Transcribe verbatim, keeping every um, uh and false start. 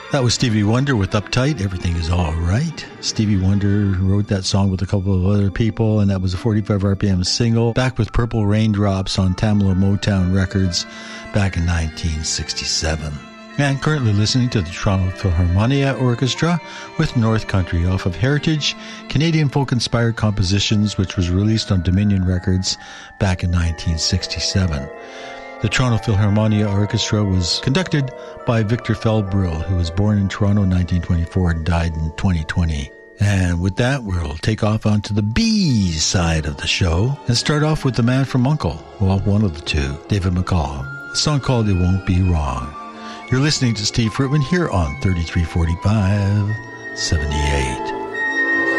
That was Stevie Wonder with Uptight, Everything Is All Right. Stevie Wonder wrote that song with a couple of other people, and that was a forty-five R P M single, back with Purple Raindrops on Tamla Motown Records back in nineteen sixty-seven. And currently listening to the Toronto Philharmonia Orchestra with North Country off of Heritage, Canadian folk-inspired compositions, which was released on Dominion Records back in nineteen sixty-seven. The Toronto Philharmonia Orchestra was conducted by Victor Feldbrühl, who was born in Toronto in nineteen twenty-four and died in twenty twenty. And with that, we'll take off onto the B side of the show and start off with the man from U N C L E, well, one of the two, David McCall. A song called It Won't Be Wrong. You're listening to Steve Fruitman here on thirty-three forty-five seventy-eight.